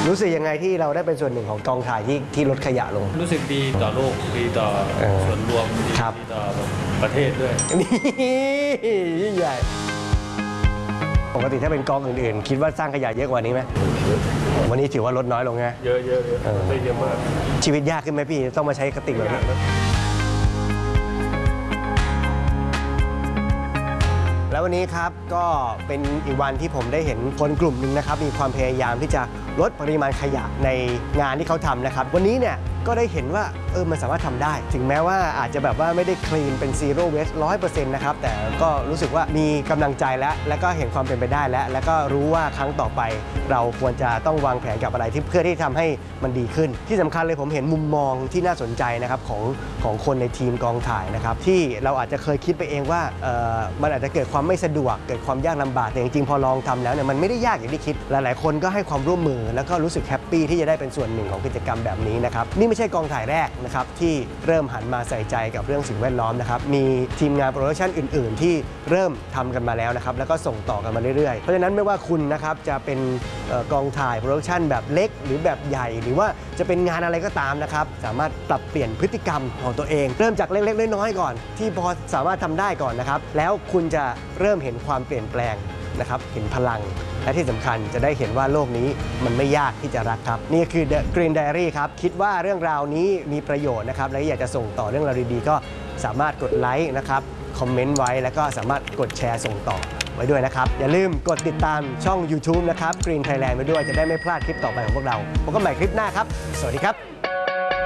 รู้สึกยังไงที่เราได้เป็นส่วนหนึ่งของกองถ่ายที่ลดขยะลงรู้สึกดีต่อโลกดีต่อส่วนรวมดีต่อประเทศด้วยนี่ยิ่งใหญ่ปกติถ้าเป็นกองอื่นๆคิดว่าสร้างขยะเยอะกว่านี้ไหมวันนี้ถือว่าลดน้อยลงไงเยอะได้เยอะมากชีวิตยากขึ้นไหมพี่ต้องมาใช้กระติกแบบนี้แล้ววันนี้ครับก็เป็นอีกวันที่ผมได้เห็นคนกลุ่มหนึ่งนะครับมีความพยายามที่จะลดปริมาณขยะในงานที่เขาทำนะครับวันนี้เนี่ยก็ได้เห็นว่ามันสามารถทำได้ถึงแม้ว่าอาจจะแบบว่าไม่ได้คลีนเป็นซีโร่เวสต์100%นะครับแต่ก็รู้สึกว่ามีกำลังใจแล้วก็เห็นความเป็นไปได้แล้วก็รู้ว่าครั้งต่อไปเราควรจะต้องวางแผนกับอะไรที่เพื่อที่ทำให้มันดีขึ้นที่สำคัญเลยผมเห็นมุมมองที่น่าสนใจนะครับของคนในทีมกองถ่ายนะครับที่เราอาจจะเคยคิดไปเองว่ามันอาจจะเกิดความไม่สะดวกเกิดความยากลำบากแต่จริงๆพอลองทำแล้วเนี่ยมันไม่ได้ยากอย่างที่คิดหลายๆคนก็ให้ความร่วมมือแล้วก็รู้สึกแฮปปี้ที่จะได้เป็นส่วนหนึ่งของกิจกรรมแบบนี้นะครับนี่ไม่ใช่กองถ่ายแรกนะครับที่เริ่มหันมาใส่ใจกับเรื่องสิ่งแวดล้อมนะครับมีทีมงานโปรดักชันอื่นๆที่เริ่มทำกันมาแล้วนะครับแล้วก็ส่งต่อกันมาเรื่อยๆเพราะฉะนั้นไม่ว่าคุณนะครับจะเป็นกองถ่ายโปรดักชันแบบเล็กหรือแบบใหญ่หรือว่าจะเป็นงานอะไรก็ตามนะครับสามารถปรับเปลี่ยนพฤติกรรมของตัวเองเริ่มจากเล็กๆน้อยๆก่อนที่พอสามารถทำได้ก่อนนะครับแล้วคุณจะเริ่มเห็นความเปลี่ยนแปลงนะครับเห็นพลังและที่สำคัญจะได้เห็นว่าโลกนี้มันไม่ยากที่จะรักครับนี่คือ The Green Diary ครับคิดว่าเรื่องราวนี้มีประโยชน์นะครับและอยากจะส่งต่อเรื่องราวดีๆก็สามารถกดไลค์นะครับคอมเมนต์ไว้แล้วก็สามารถกดแชร์ส่งต่อไว้ด้วยนะครับอย่าลืมกดติดตามช่อง YouTube นะครับ Green Thailand ไว้ด้วยจะได้ไม่พลาดคลิปต่อไปของพวกเราพบกันใหม่คลิปหน้าครับสวัสดีครับ